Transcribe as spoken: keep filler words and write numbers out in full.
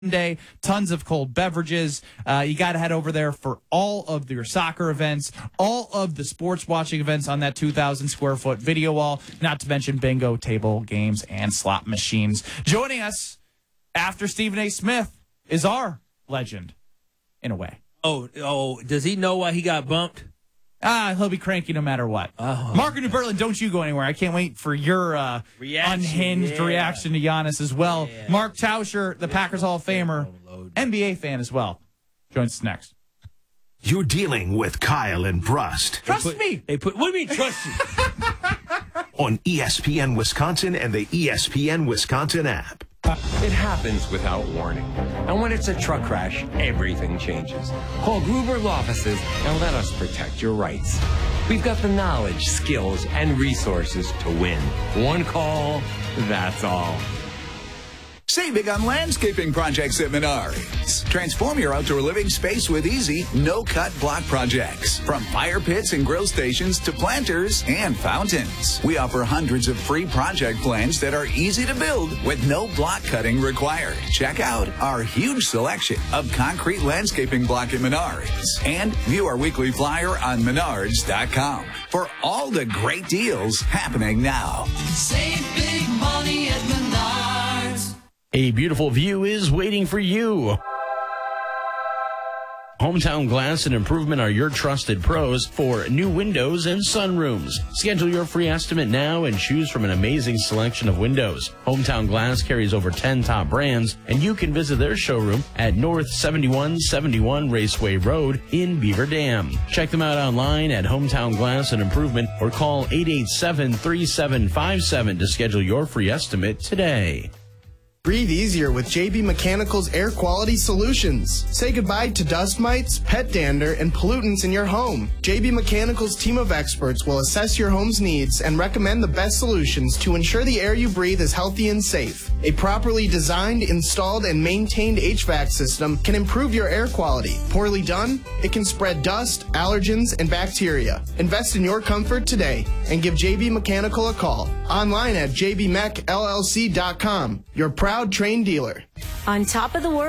Day, tons of cold beverages. Uh, you got to head over there for all of your soccer events, all of the sports watching events on that two thousand square foot video wall, not to mention bingo, table games, and slot machines. Joining us after Stephen A. Smith is our legend, in a way. Oh, oh, does he know why he got bumped? Ah, he'll be cranky no matter what. Oh. Mark in New Berlin, don't you go anywhere. I can't wait for your uh, reaction, unhinged yeah. reaction to Giannis as well. Yeah. Mark Tauscher, the Packers Hall of Famer, N B A fan as well, joins us next. You're dealing with Kyle and Brust. Trust they put, me. They put. What do you mean, trust you? On E S P N Wisconsin and the E S P N Wisconsin app. It happens without warning. And when it's a truck crash, everything changes. Call Gruber Law Offices and let us protect your rights. We've got the knowledge, skills, and resources to win. One call, that's all. Save big on landscaping projects at Menards. Transform your outdoor living space with easy, no-cut block projects. From fire pits and grill stations to planters and fountains. We offer hundreds of free project plans that are easy to build with no block cutting required. Check out our huge selection of concrete landscaping block at Menards. And view our weekly flyer on menards dot com for all the great deals happening now. Save big money at Menards. A beautiful view is waiting for you. Hometown Glass and Improvement are your trusted pros for new windows and sunrooms. Schedule your free estimate now and choose from an amazing selection of windows. Hometown Glass carries over ten top brands, and you can visit their showroom at North seventy-one seventy-one Raceway Road in Beaver Dam. Check them out online at Hometown Glass and Improvement or call eight eight seven, three seven five seven to schedule your free estimate today. Breathe easier with J B Mechanical's air quality solutions. Say goodbye to dust mites, pet dander, and pollutants in your home. J B Mechanical's team of experts will assess your home's needs and recommend the best solutions to ensure the air you breathe is healthy and safe. A properly designed, installed, and maintained H V A C system can improve your air quality. Poorly done, it can spread dust, allergens, and bacteria. Invest in your comfort today and give J B Mechanical a call. Online at j b mech l l c dot com. Your proud trained dealer. On top of the world.